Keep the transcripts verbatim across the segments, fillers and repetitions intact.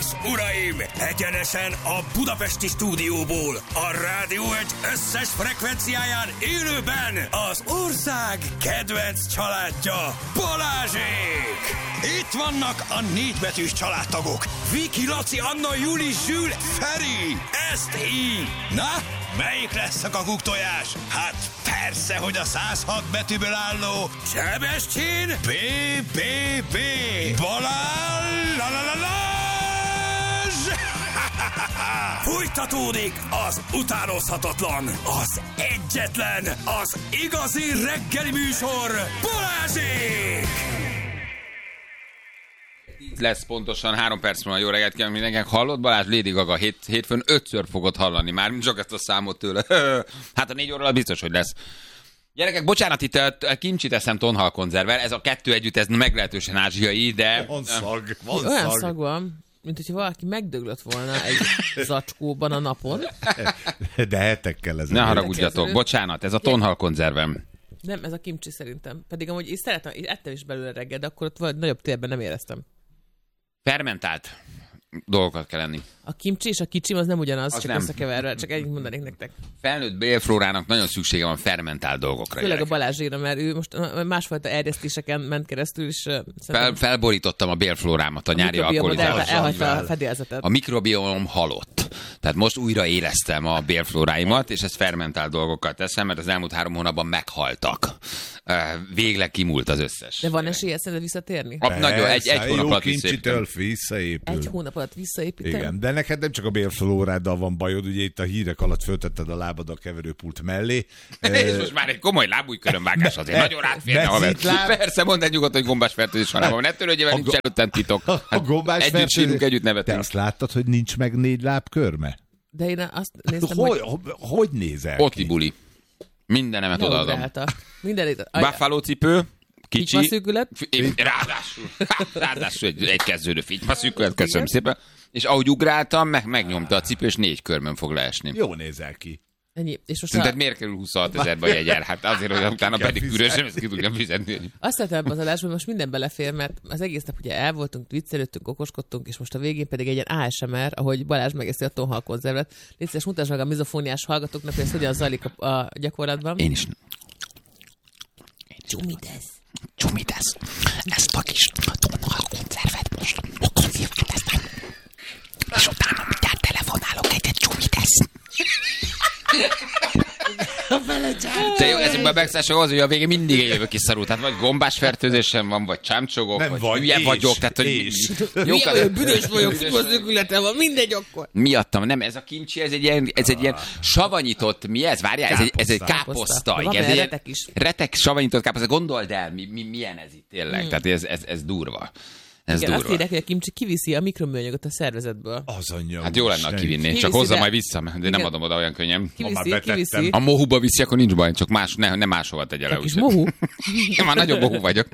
és uraim, egyenesen a budapesti stúdióból, a Rádió egy összes frekvenciáján élőben az ország kedvenc családja, Balázsék! Itt vannak a négybetűs családtagok, Viki, Laci, Anna, Juli, Zsül, Feri, ezt így. Na, melyik lesz a kakuktojás? Hát persze, hogy a száz hat betűből álló Sebestyén B B B Balázs la la la la Fújtatódik az utánozhatatlan, az egyetlen, az igazi reggeli műsor, Balázsék! Lesz pontosan három perc múlva. Jó reggelt kívánok mindenkinek. Hallott Balázs? Lady Gaga hét, hétfőn ötször fogod hallani már, csak ezt a számot tőle. Hát a négy óra biztos, hogy lesz. Gyerekek, bocsánat, itt a kimcsit eszem tonhalkonzervvel. Ez a kettő együtt, ez meglehetősen ázsiai, de... Van szag, van Olyan szag. szag van, mint hogyha valaki megdöglött volna egy zacskóban a napon. De hetekkel ez. Ne haragudjatok, bocsánat, ez a tonhalkonzervem. Nem, ez a kimcsi szerintem. Pedig amúgy én szeretem, én ettem is belőle reggel, de akkor ott vagy nagyobb térben nem éreztem. Fermentált dolgokat kell enni. A kimcsi és a kicsim az nem ugyanaz, az csak nem. összekeverve, csak ennyit mondanék nektek. Felnőtt bélflórának nagyon szüksége van fermentált dolgokra. Főleg gyerekek. a Balázséra, mert ő most másfajta erjesztéseken ment keresztül, és Fel, felborítottam a bélflórámat a nyári mikrobiomod el, alkoholizálás. elhagyta a fedélzetet. A mikrobiom halott. Tehát most újra éreztem a bélflóráimat, és ezt fermentált dolgokkal teszem, mert az elmúlt három hónapban meghaltak. Végleg kimúlt az összes. De van esélye szerinted visszatérni? A, nagyon, egy, egy hónap alatt kincsitől visszaépítem. visszaépül. Egy hónap alatt visszaépíteni? Igen, de neked nem csak a bélflóráddal van bajod, ugye itt a hírek alatt föltetted a lábad a keverőpult mellé. És most már egy komoly lábújkörömvágás azért nagyon rátférne, haver. Persze, mondd egy nyugodt, hogy gombásfertőzés van, ne törődjél, mert nincs előtten titok. Hát együtt sírunk, együtt Te nevetünk. azt láttad, hogy nincs meg négy láb körme? De én azt néztem, Hogy, hogy... hogy nézel Ott ki? buli. Mindenemet odaadom. Neugrálta. Mindenit. Buffalo cipő, kicsi. Figyfaszűkület. Én- Ráadásul, ráadásul egy, egy kezdődő figyfaszűkület, köszönöm szépen. És ahogy ugráltam, meg, megnyomta a cipő, és négy körmön fog leesni. Jó nézel ki. Ennyi. És most Szerinted a... miért kerül huszonhat ezerbe a jegyel? Hát azért, hogy utána Kell pedig fizetni. ürösen, ezt ki tudjam fizetni. Azt szeretem az adásban, hogy most minden belefér, mert az egész nap ugye el voltunk, viccelődtünk, okoskodtunk, és most a végén pedig egy ilyen á es em er, ahogy Balázs megeszi a tonhalkonzervet. Légy szíves, mutasd meg a mizofóniás hallgatóknak, hogy ez hogyan zajlik a, a gyakorlatban. Én is. Csumidesz. Csumidesz. Ezt a kis tonhalkonzervet most szívketeztem. És utána mindjárt telefonálok egyet csumidesz. De jó, ezekben a megszállások az, hogy a végén mindig egy jövő kiszarult. Tehát vagy gombásfertőzésem van, vagy csámcsogok, Nem vagy, vagy, hülye és, vagyok. Tehát, hogy és. Milyen olyan büdös vagyok, figyfaszűkületem van, mindegy akkor. miattam, nem, ez a kimcsi, ez egy ilyen, ez egy ilyen savanyított, mi ez? Várjál, ez egy, ez egy káposzta. De van ez benne egy retek is. Retek, savanyított káposzta. Gondold el, mi, mi, milyen ez itt tényleg. Hmm. Tehát ez, ez, ez durva. Ez Igen, azt durva. írják, hogy a kimcsi kiviszi a mikroműanyagot a szervezetből. Az anyja. Hát jó lenne, ha kivinné. Kiviszi, Csak hozza de- majd vissza, de nem Igen. adom oda olyan könnyen. már Kiviszi, betettem. kiviszi. A mohuba viszi, akkor nincs baj, csak más, ne, ne máshova tegye le. Egy kis úgyhogy- mohu. Én már nagyon mohu vagyok.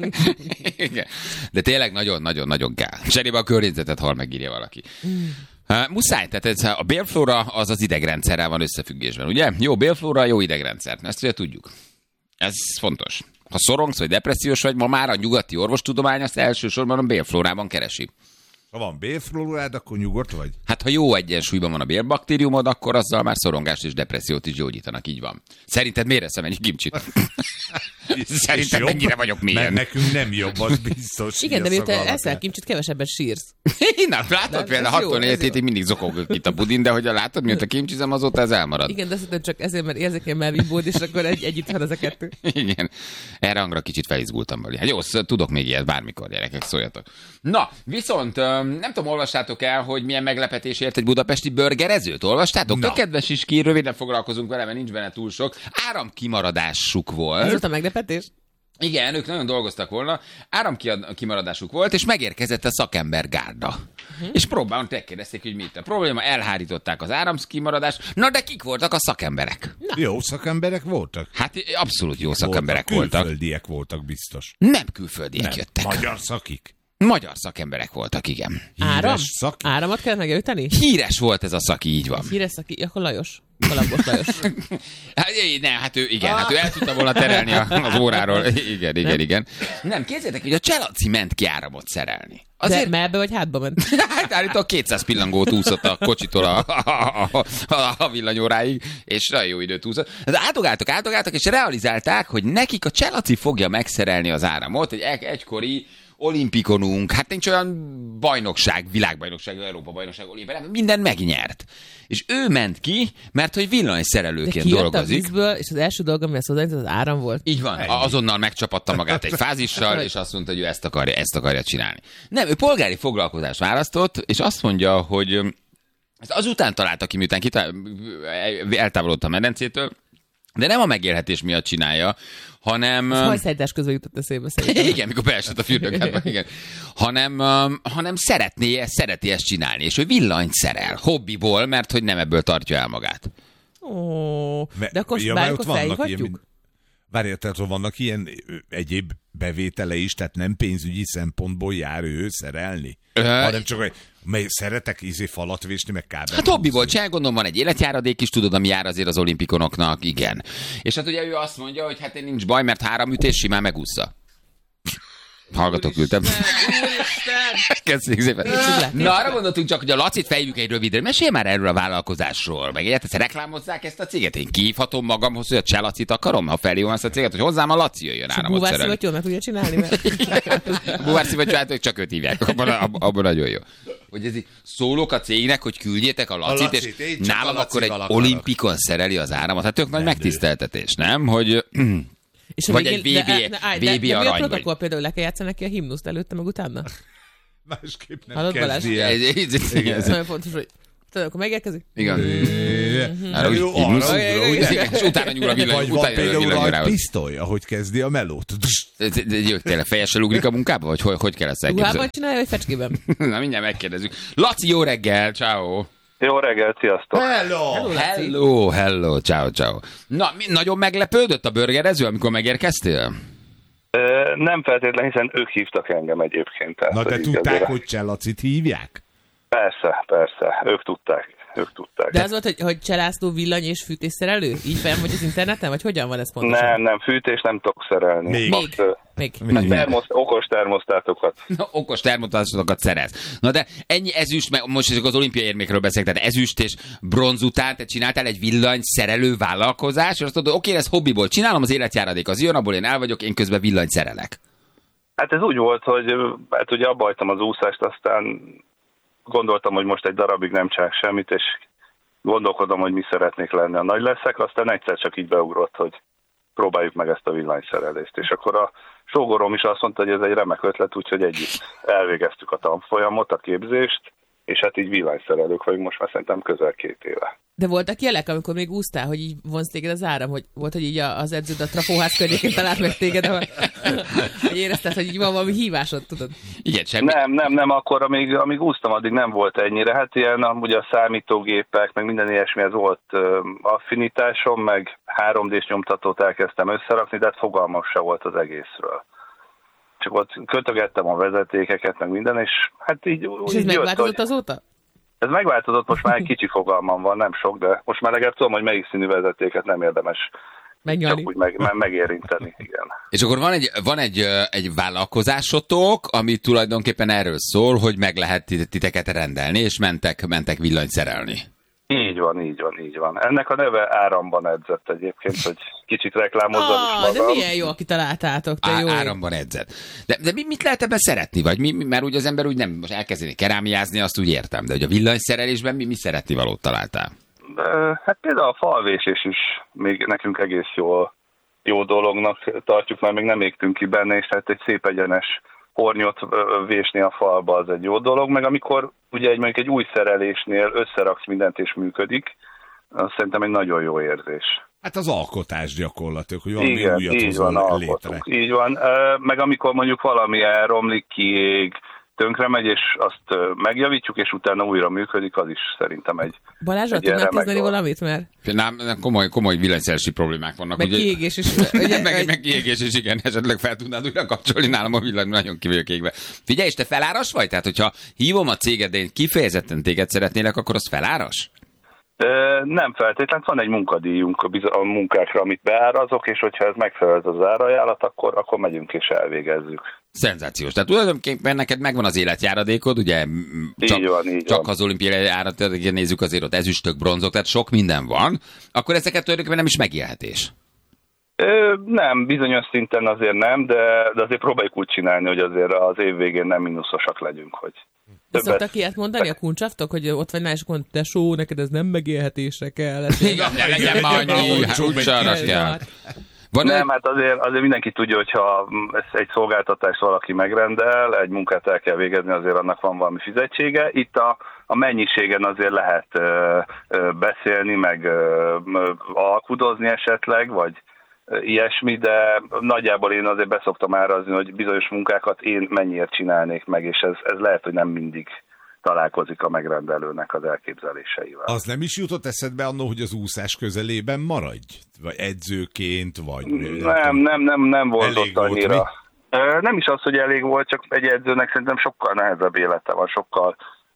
Igen. De tényleg nagyon-nagyon-nagyon kell. Cserébe a környezetet hal megírja valaki. Uh, muszáj, tehát ez, a bélflóra az az idegrendszerrel van összefüggésben, ugye? Jó bélflóra, jó idegrendszer. Ezt ugye tudjuk. Ez fontos. Ha szorongsz, vagy depressziós vagy, ma már a nyugati orvostudomány azt elsősorban a bélflórában keresi. Ha van bélflórád, akkor nyugodt vagy? Hát ha jó egyensúlyban van a bélbaktériumod, akkor azzal már szorongást és depressziót is gyógyítanak, így van. Szerinted miért eszem ennyi kimcsit? Szerintem És mennyire jobb? vagyok Mert mélyen. nekünk nem jobb, az biztos. Igen, de Ilyen miután szaga eszel alapján. kimcsit, kevesebbet sírsz. Na, látod ez például jó, hatvan ez év hétig mindig zokogok itt a budin, de hogy látod, mióta kimcsizem, azóta ez elmarad. Igen, de szerintem csak ezért, mert érzékeny már vibód, és akkor egy, együtt van az a kettő. Igen. Erre hangra kicsit felizgultam belé. Hát jó, sz- tudok még ilyet bármikor, gyerekek, szóljatok. Na, viszont öm, nem tudom, olvastátok el, hogy milyen meglepetés ért egy budapesti burgerezőt? Olvastátok? Na. Tök kedves is ki, röviden foglalkozunk vele, mert nincs benne túl sok. Áramkimaradásuk volt. Ez volt a meglepetés? Igen, ők nagyon dolgoztak volna, áramkimaradásuk volt, és megérkezett a szakembergárda. Uh-huh. És próbálon megkérdezték, hogy mit a probléma, elhárították az áramkimaradást. Na de kik voltak a szakemberek? Jó szakemberek voltak? Hát abszolút jó szakemberek voltak. voltak. Külföldiek voltak biztos. Nem külföldiek Nem. jöttek. Magyar szakik. Magyar szakemberek voltak, igen. Áram? szakik. Áramot kell megjelölteni? Híres volt ez a szaki, így van. Híres szaki, akkor Lajos. Kalapos Lajos. Hát, ne, hát ő, igen, hát ő el tudta volna terelni az óráról. Igen, igen, nem? igen. Nem, képzeljétek, hogy a Cselaci ment ki áramot szerelni. Azért... De melbe vagy hátba ment? Hát állítólag kétszáz pillangót úszott a kocsitól a, a, a, a, a villanyóráig, és nagyon jó időt úszott. De átogáltak, átogáltak, és realizálták, hogy nekik a Cselaci fogja megszerelni az áramot, egy egykori olimpikonunk, hát nincs olyan bajnokság, világbajnokság, Európa bajnokság, olimpián, minden megnyert. És ő ment ki, mert hogy villanyszerelőként dolgozik. A vízből, és az első dolga, ami az az áram volt. Így van, azonnal megcsapatta magát egy fázissal, és azt mondta, hogy ő ezt akarja, ezt akarja csinálni. Nem, ő polgári foglalkozást választott, és azt mondja, hogy ezt azután találta ki, miután kitál, eltávolodott a medencétől, de nem a megélhetés miatt csinálja, hanem... Az hajszállítás közben jutott eszébe szerintem. Igen, mikor beesett a fürdőkádba, igen. Hanem, um, hanem szeretné, szereti ezt csinálni, és ő villanyt szerel, hobbiból, mert hogy nem ebből tartja el magát. Ó, de akkor ja, bármikor felhívhatjuk? Várjál, tehát vannak ilyen egyéb bevétele is, tehát nem pénzügyi szempontból jár ő szerelni? Ö... Hanem csak, hogy mely szeretek ízé falat vésni, meg kábel. Hát hobbiból csinál, gondolom van egy életjáradék is, tudod, ami jár azért az olimpikonoknak, igen. És hát ugye ő azt mondja, hogy hát nincs baj, mert három ütés simán megúszza. Hallgatok, ültem. Köszönjük szépen. Na, arra gondoltunk csak, hogy a Lacit fejjük egy rövidre. Mesélj már erről a vállalkozásról. Meg egyet, reklámozzák ezt a céget? Én kihívhatom magamhoz, hogy a Cseh Lacit akarom, ha felhívom ezt a céget, hogy hozzám a Laci jöjjön áramot szerelni. Búvárszivattyút meg tudja csinálni? Mert... Búvárszivattyú, hát csak őt hívják. Abban, abban nagyon jó. Hogy ez így szólok a cégnek, hogy küldjétek a Lacit, a Lacit és nálam akkor egy olimpikon szereli az áramot. Hát tök nagy megtiszteltetés, nem? Hogy... És vagy egy vé bé, de, de, vé bé de, de, de arany. mi a protokoll vagy... például, le kell játszani neki a himnuszt előtte, meg utána? Másképp nem hallod, kezdi el. Ez nagyon fontos, hogy tudod, akkor megérkezik? Igen. És utána nyúl a villany. Vagy van például a pisztoly, ahogy kezdi a melót. Tényleg fejessel ugrik a munkába? Vagy hogy kell ezt elképzelni? Ruhában csinálja, vagy fecskében? Na, mindjárt megkérdezzük. Laci, jó reggel, ciao. Jó reggel, sziasztok! Hello! Hello, hello, hello, ciao, ciao. Na, mi, nagyon meglepődött a burgerező, amikor megérkeztél? Ö, nem feltétlenül, hiszen ők hívtak engem egyébként. Na, de tudták, azért... hogy Cseh Lacit hívják? Persze, persze, ők tudták. Ők tudták. De az volt, hogy, hogy Cseh László villany és fűtésszerelő? Így fenn vagy az interneten, vagy hogyan van ez pontosan? Nem, nem, fűtés nem tudok szerelni. Még? Most, Még? Még. Termosz, okos termosztátokat. Na, okos termosztátokat szerez. Na de ennyi ezüst, meg most az olimpiai érmékről beszélek, tehát ezüst és bronz után te csináltál egy villany szerelő vállalkozás, és azt mondod, oké, ez hobbiból csinálom, az életjáradék az jön, abból én el vagyok, én közben villany szerelek. Hát ez úgy volt, hogy hát ugye abba hagytam az úszást, aztán gondoltam, hogy most egy darabig nem csinálok semmit, és gondolkodom, hogy mi szeretnék lenni a nagy leszek, aztán egyszer csak így beugrott, hogy próbáljuk meg ezt a villanyszerelést. És akkor a sógorom is azt mondta, hogy ez egy remek ötlet, úgyhogy együtt elvégeztük a tanfolyamot, a képzést, és hát így villanyszerelők vagyunk most már szerintem közel két éve. De voltak jelek, amikor még úsztál, hogy így vonz téged az áram, hogy volt, hogy így az edződ a trafóház környékén talált meg téged, ahol, hogy érezted, hogy így van valami hívásod, tudod? Igen, semmi. Nem, nem, nem, akkor amíg, amíg úsztam, addig nem volt ennyire. Hát ilyen ugye a számítógépek, meg minden ilyesmihez volt uh, affinitásom, meg három dés nyomtatót elkezdtem összerakni, de hát fogalmam se volt az egészről. Csak ott kötögettem a vezetékeket, meg minden, és hát így... És ez megváltozott hogy... azóta? Ez megváltozott, most már egy kicsi fogalmam van, nem sok, de most már legalább tudom, hogy melyik színű vezetéket nem érdemes megnyalni. Csak úgy meg, meg, megérinteni, igen. És akkor van egy, van egy, egy vállalkozásotok, ami tulajdonképpen erről szól, hogy meg lehet titeket rendelni, és mentek, mentek villanyt szerelni. Így van, így van, így van. Ennek a neve Áramban edzett egyébként, hogy kicsit reklámozzam ah, is magam. De milyen jó, aki találtátok, te jó. Áramban edzett. De, de mit lehet ebben szeretni? Vagy mi, mert úgy az ember úgy nem most elkezdeni kerámiázni, azt úgy értem, de hogy a villanyszerelésben mi, mi szeretni valót találtál? De, hát például a falvésés is még nekünk egész jó, jó dolognak tartjuk, mert még nem égtünk ki benne, és hát egy szép egyenes hornyot vésni a falba az egy jó dolog, meg amikor ugye egy, mondjuk egy új szerelésnél összeraksz mindent és működik, az szerintem egy nagyon jó érzés. Hát az alkotás gyakorlatilag, hogy valami igen, újat így van, hozol létre. Alkotunk, így van, meg amikor mondjuk valami elromlik, kiég, tönkre megy, és azt megjavítjuk, és utána újra működik, az is szerintem egy... Balázsra tudnál kezdeni valamit, mert... Nem, komoly, komoly villanyszerelési problémák vannak. Meg ugye... kiégés is. Ugye, meg, meg kiégés is, igen, esetleg fel tudnád újra kapcsolni, nálam a villany nagyon ki vagyok égve. Figyelj, és te feláras vagy? Tehát, hogyha hívom a céged, de én kifejezetten téged szeretnélek, akkor az feláras? Nem feltétlenül, van egy munkadíjunk a munkákra, amit beárazok, és hogyha ez megfelel az árajánlat, akkor, akkor megyünk és elvégezzük. Szenzációs. Tehát tulajdonképpen neked megvan az életjáradékod, ugye csak, így van, így csak van. az olimpiai árat nézzük, azért ott ezüstök, bronzok, tehát sok minden van, akkor ezeket tulajdonképpen nem is megélhetés. Ö, nem, bizonyos szinten azért nem, de, de azért próbáljuk úgy csinálni, hogy azért az év végén nem mínuszosak legyünk, hogy többet... Szoktak ilyet mondani a kuncsaftok, hogy ott vagy már, és akkor tesó, neked ez nem megélhetésre kell. Igen, ne legyen már annyi, kuncsarra kell. Van nem, hát azért, azért mindenki tudja, hogyha egy szolgáltatást valaki megrendel, egy munkát el kell végezni, azért annak van valami fizetsége. Itt a, a mennyiségen azért lehet ö, ö, beszélni, meg ö, ö, alkudozni esetleg, vagy ilyesmi, de nagyjából én azért beszoktam árazni, hogy bizonyos munkákat én mennyiért csinálnék meg, és ez, ez lehet, hogy nem mindig találkozik a megrendelőnek az elképzeléseivel. Az nem is jutott eszedbe annól, hogy az úszás közelében maradj? Vagy edzőként, vagy... Nem, nem, nem, nem volt ott annyira. Volt, nem is az, hogy elég volt, csak egy edzőnek szerintem sokkal nehezebb élete van, sokkal,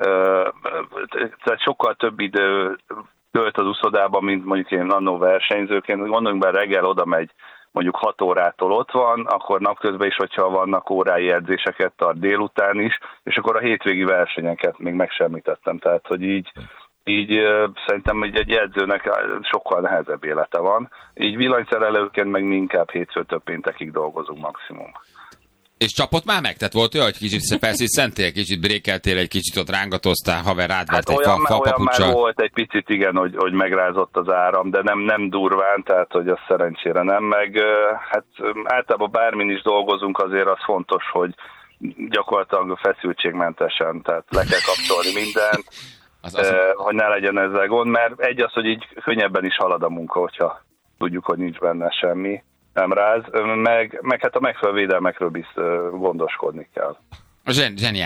tehát sokkal több idő tölt az úszodában, mint mondjuk én annó versenyzőként. Gondoljunk be, reggel oda megy, mondjuk hat órától ott van, akkor napközben is, hogyha vannak órái edzéseket tart délután is, és akkor a hétvégi versenyeket még megsemmítettem. Tehát, hogy így, így szerintem egy, egy edzőnek sokkal nehezebb élete van. Így villanyszerelőként meg mi inkább hétfőtől péntekig dolgozunk maximum. És csapott már meg? Tehát volt olyan, hogy kicsit felszíszentél, kicsit brékeltél, egy kicsit ott rángatoztál, haver rád vett hát egy fa, fa olyan már volt egy picit, igen, hogy, hogy megrázott az áram, de nem, nem durván, tehát hogy az szerencsére nem, meg hát általában bármin is dolgozunk, azért az fontos, hogy gyakorlatilag feszültségmentesen, tehát le kell kapcsolni mindent, az, az... Eh, hogy ne legyen ezzel gond, mert egy az, hogy így könnyebben is halad a munka, hogyha tudjuk, hogy nincs benne semmi. Nem ráz, meg, meg hát a megfelelő védelmekről is gondoskodni kell. Zseniális.